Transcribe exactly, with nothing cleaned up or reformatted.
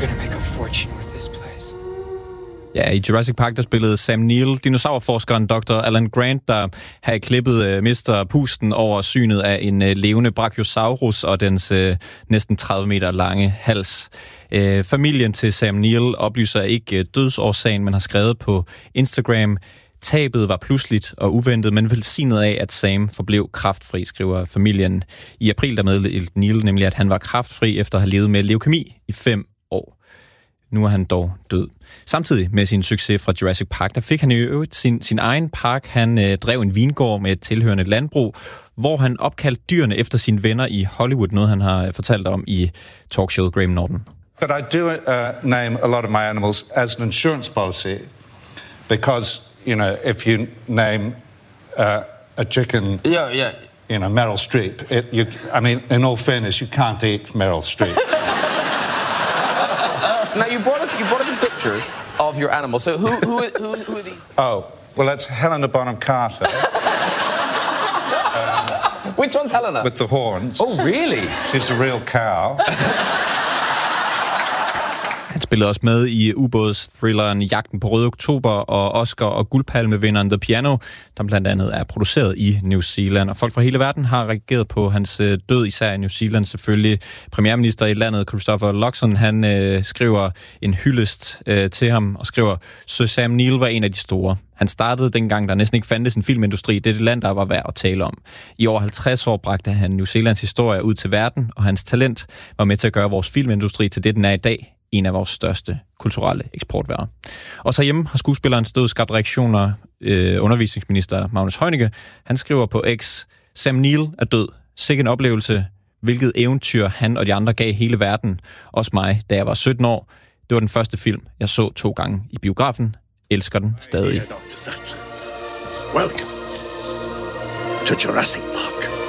gonna make a fortune with this place. Ja, i Jurassic Park, der spillede Sam Neill, dinosaurforskeren doktor Alan Grant, der havde klippet øh, mister pusten over synet af en øh, levende Brachiosaurus og dens øh, næsten tredive meter lange hals. Øh, familien til Sam Neill oplyser ikke øh, dødsårsagen, men har skrevet på Instagram: tabet var pludseligt og uventet, men velsignet af, at Sam forblev kræftfri, skriver familien. I april der meddelte Neill nemlig, at han var kræftfri efter at have levet med leukemi i fem år. Nu er han dog død. Samtidig med sin succes fra Jurassic Park, der fik han i øvrigt sin, sin egen park. Han øh, drev en vingård med et tilhørende landbrug, hvor han opkaldte dyrene efter sine venner i Hollywood, noget han har fortalt om i talkshowet Graham Norton. But I do uh, name a lot of my animals as an insurance policy, because, you know, if you name uh, a chicken, yeah, yeah. you know, Meryl Streep, it, you, I mean, in all fairness, you can't eat Meryl Streep. Now, you brought us you brought us some pictures of your animals. So who who who, who are these? Oh, well, that's Helena Bonham Carter. um, Which one's Helena? With the horns. Oh, really? She's a real cow. Han spillede også med i ubådsthrilleren Jagten på Røde Oktober og Oscar- og Guldpalmevinderen The Piano, der blandt andet er produceret i New Zealand. Og folk fra hele verden har reageret på hans død, især i New Zealand selvfølgelig. Premierminister i landet, Christopher Luxon, han øh, skriver en hyldest øh, til ham og skriver: Sir Sam Neill var en af de store. Han startede dengang, der næsten ikke fandtes en filmindustri. Det er det land, der var værd at tale om. I over halvtreds år bragte han New Zealands historie ud til verden, og hans talent var med til at gøre vores filmindustri til det, den er i dag. En af vores største kulturelle eksportvarer. Og så hjemme har skuespillerens død skabt reaktioner. Øh, undervisningsminister Magnus Heunicke, han skriver på X: Sam Neill er død. Sikke en oplevelse. Hvilket eventyr han og de andre gav hele verden. Også mig, da jeg var sytten år. Det var den første film, jeg så to gange i biografen. Elsker den stadig. Welcome to Jurassic Park.